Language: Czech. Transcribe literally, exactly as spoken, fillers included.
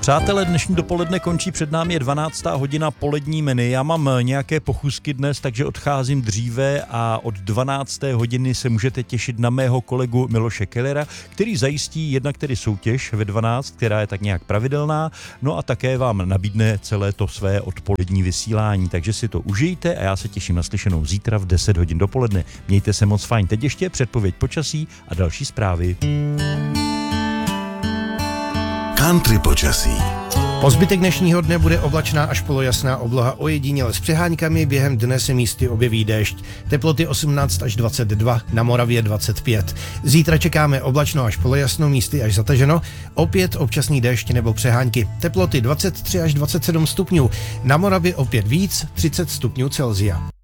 Přátelé, dnešní dopoledne končí, před námi je dvanáctá hodina, polední menu. Já mám nějaké pochůzky dnes, takže odcházím dříve a od dvanácté hodiny se můžete těšit na mého kolegu Miloše Kellera, který zajistí jednak tedy soutěž ve dvanáct, která je tak nějak pravidelná, no a také vám nabídne celé to své odpolední vysílání, takže si to užijte a já se těším na slyšenou zítra v deset hodin dopoledne. Mějte se moc fajn. Teď ještě předpověď počasí a další zprávy. Country počasí. Po zbytek dnešního dne bude oblačná až polojasná obloha, ojediněle s přeháňkami, během dne se místy objeví déšť. Teploty osmnáct až dvacet dva, na Moravě dvacet pět. Zítra čekáme oblačno až polojasno, místy až zataženo, opět občasný déšť nebo přeháňky. Teploty dvacet tři až dvacet sedm stupňů, na Moravě opět víc, třicet stupňů Celsia.